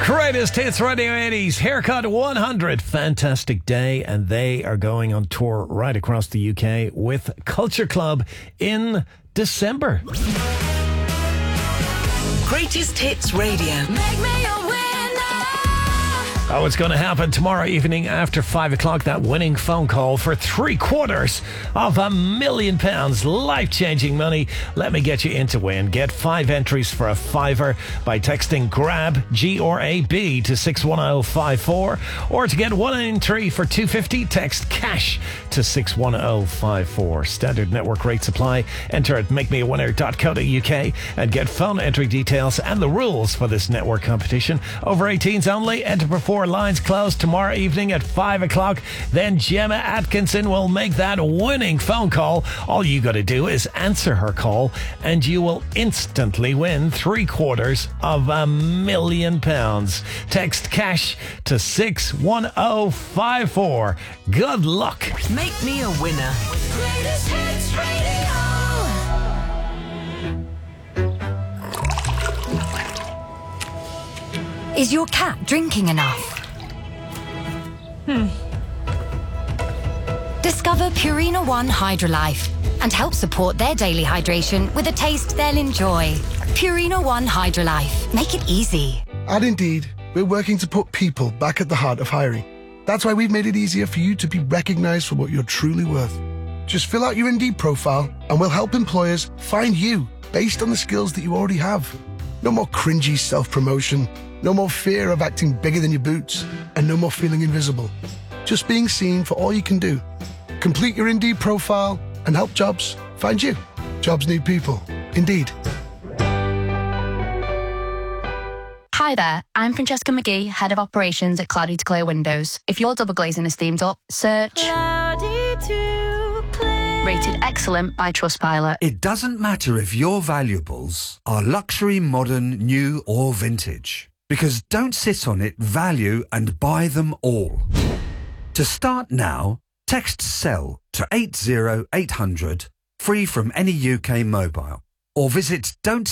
Greatest Hits Radio 80s, Haircut 100. Fantastic day, and they are going on tour right across the UK with Culture Club in December. Greatest Hits Radio. Make me a winner. Oh, it's going to happen tomorrow evening after 5 o'clock. That winning phone call for £750,000. Life-changing money. Let me get you in to win. Get 5 entries for a fiver by texting GRAB, G-R-A-B, to 61054. Or to get 1 entry for £250, text CASH to 61054. Standard network rate supply. Enter at makemeawinner.co.uk and get phone entry details and the rules for this network competition. Over 18s only. Enter before lines close tomorrow evening at 5 o'clock. Then Gemma Atkinson will make that winning phone call. All you got to do is answer her call and you will instantly win £750,000. Text CASH to 61054. Good luck. Make me a winner. Greatest Hits Radio. Is your cat drinking enough? Discover Purina One Hydrolife and help support their daily hydration with a taste they'll enjoy. Purina One Hydrolife. Make it easy. At Indeed, we're working to put people back at the heart of hiring. That's why we've made it easier for you to be recognised for what you're truly worth. Just fill out your Indeed profile and we'll help employers find you based on the skills that you already have. No more cringy self-promotion. No more fear of acting bigger than your boots, and no more feeling invisible. Just being seen for all you can do. Complete your Indeed profile and help jobs find you. Jobs need people. Indeed. Hi there, I'm Francesca McGee, Head of Operations at Cloudy to Clear Windows. If your double glazing is themed up, search Cloudy to Clear. Rated excellent by Trustpilot. It doesn't matter if your valuables are luxury, modern, new or vintage. Because Don't Sit On It value and buy them all. To start now, text SELL to 80800, free from any UK mobile. Or visit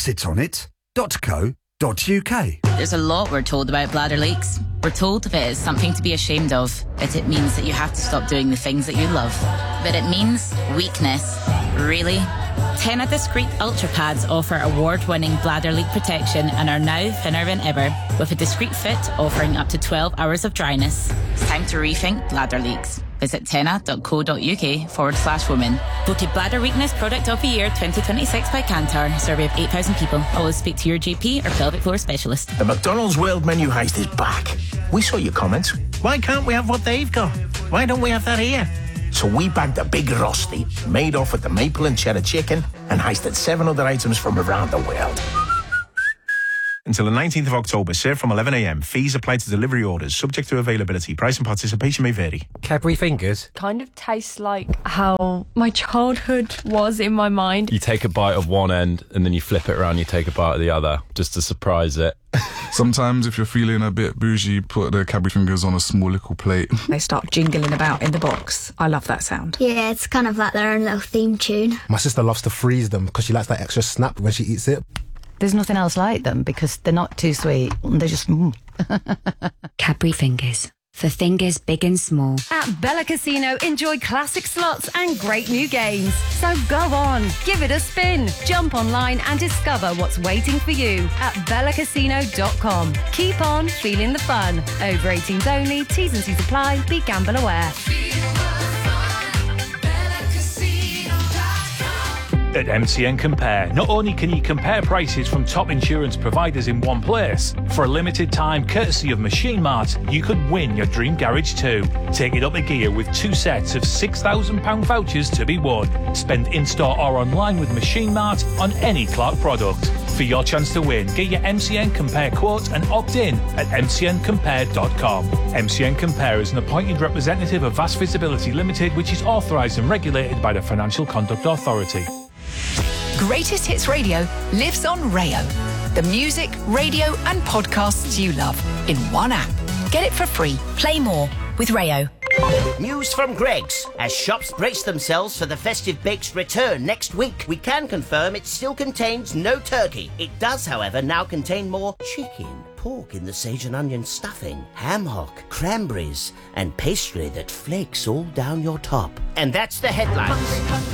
don'tsitonit.co.uk. There's a lot we're told about bladder leaks. We're told that it is something to be ashamed of, that it means that you have to stop doing the things that you love. But it means weakness. Really? Tena Discreet Ultra Pads offer award-winning bladder leak protection and are now thinner than ever, with a discreet fit offering up to 12 hours of dryness. It's time to rethink bladder leaks. Visit tena.co.uk/women. Voted Bladder Weakness Product of the Year 2026 by Kantar. Survey of 8,000 people. Always speak to your GP or pelvic floor specialist. The McDonald's World Menu Heist is back. We saw your comments. Why can't we have what they've got? Why don't we have that here? So we bagged a big Rusty, made off with the maple and cheddar chicken, and heisted 7 other items from around the world. Until the 19th of October, served from 11 a.m. Fees apply to delivery orders, subject to availability. Price and participation may vary. Cadbury fingers? Kind of tastes like how my childhood was in my mind. You take a bite of one end and then you flip it around, you take a bite of the other, just to surprise it. Sometimes if you're feeling a bit bougie, put the Cadbury fingers on a small little plate. They start jingling about in the box. I love that sound. Yeah, it's kind of like their own little theme tune. My sister loves to freeze them because she likes that extra snap when she eats it. There's nothing else like them because they're not too sweet. They're just... Cadbury fingers. For fingers big and small. At Bella Casino, enjoy classic slots and great new games. So go on, give it a spin. Jump online and discover what's waiting for you at bellacasino.com. Keep on feeling the fun. Over 18s only, T's and C's apply. Be gamble aware. At MCN Compare, not only can you compare prices from top insurance providers in one place, for a limited time, courtesy of Machine Mart, you could win your dream garage too. Take it up a gear with 2 sets of £6,000 vouchers to be won. Spend in-store or online with Machine Mart on any Clark product. For your chance to win, get your MCN Compare quote and opt in at mcncompare.com. MCN Compare is an appointed representative of Vast Visibility Limited, which is authorised and regulated by the Financial Conduct Authority. Greatest Hits Radio lives on Rayo. The music, radio and podcasts you love in one app. Get it for free. Play more with Rayo. News from Greggs. As shops brace themselves for the festive bake's return next week, we can confirm it still contains no turkey. It does, however, now contain more chicken, pork in the sage and onion stuffing, ham hock, cranberries, and pastry that flakes all down your top. And that's the headlines.